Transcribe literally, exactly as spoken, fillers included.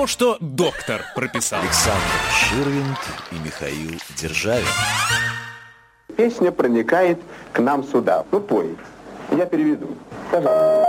то, что доктор прописал. Александр Ширвинд и Михаил Державин. Песня проникает к нам сюда. Ну, пой. Я переведу. Пожалуйста.